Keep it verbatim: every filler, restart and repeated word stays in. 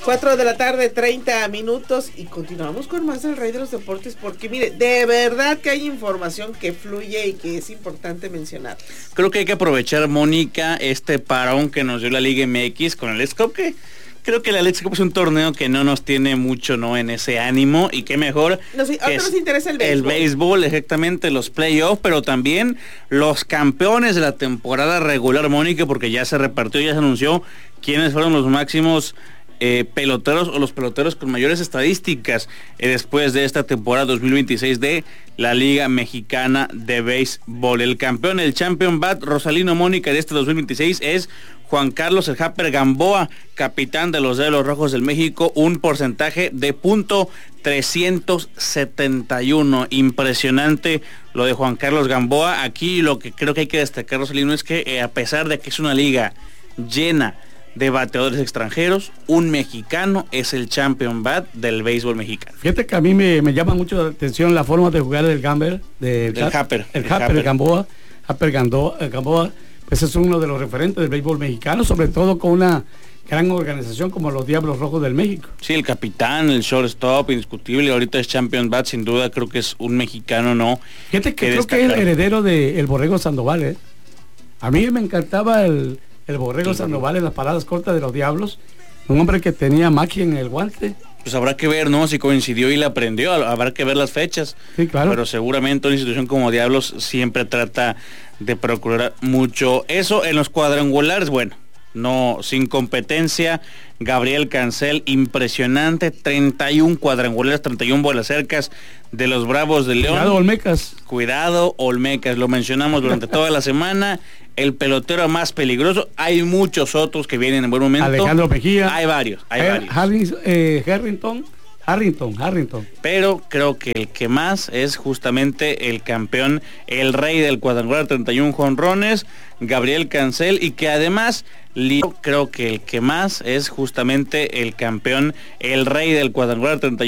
cuatro de la tarde, treinta minutos, y continuamos con más del Rey de los Deportes, porque mire, de verdad que hay información que fluye y que es importante mencionar. Creo que hay que aprovechar, Mónica, este parón que nos dio la Liga M X con el Leagues Cup, que creo que la Leagues Cup es un torneo que no nos tiene mucho, ¿no?, en ese ánimo, y qué mejor nos, que ahora nos interesa el béisbol. El béisbol, exactamente, los playoffs, pero también los campeones de la temporada regular, Mónica, porque ya se repartió, ya se anunció quiénes fueron los máximos Eh, peloteros o los peloteros con mayores estadísticas eh, después de esta temporada dos mil veintiséis de la Liga Mexicana de Béisbol. El campeón, el Champion Bat Rosalino, Mónica, de este dos mil veintiséis es Juan Carlos el Japper Gamboa, capitán de los Diablos Rojos del México, un porcentaje de punto trescientos setenta y uno. Impresionante lo de Juan Carlos Gamboa. Aquí lo que creo que hay que destacar, Rosalino, es que eh, a pesar de que es una liga llena de bateadores extranjeros, un mexicano es el Champion Bat del béisbol mexicano. Fíjate que a mí me, me llama mucho la atención la forma de jugar del Gamber, de, del Japper, el Japper Gamboa, Japper Gamboa, Gamboa, pues es uno de los referentes del béisbol mexicano, sobre todo con una gran organización como los Diablos Rojos del México. Sí, el capitán, el shortstop, indiscutible, ahorita es Champion Bat, sin duda, creo que es un mexicano, ¿no? Fíjate que, que creo destacar. que es el heredero de el Borrego Sandoval, ¿eh? A mí me encantaba el El Borrego sí, Sandoval en las paradas cortas de los Diablos, un hombre que tenía magia en el guante. Pues habrá que ver, ¿no?, si coincidió y la aprendió, habrá que ver las fechas. Sí, claro. Pero seguramente una institución como Diablos siempre trata de procurar mucho eso. En los cuadrangulares, bueno, no, sin competencia, Gabriel Cancel, impresionante, treinta y uno cuadrangulares, treinta y uno bolas cercas de los Bravos de León. Cuidado, Olmecas. Cuidado, Olmecas, lo mencionamos durante toda la semana, el pelotero más peligroso. Hay muchos otros que vienen en buen momento. Alejandro Mejía. Hay varios, hay Her varios. Harris, eh, Harrington, Harrington, Harrington. Pero creo que el que más es justamente el campeón, el rey del cuadrangular, treinta y uno jonrones, Gabriel Cancel, y que además, creo que el que más es justamente el campeón, el rey del cuadrangular, treinta y uno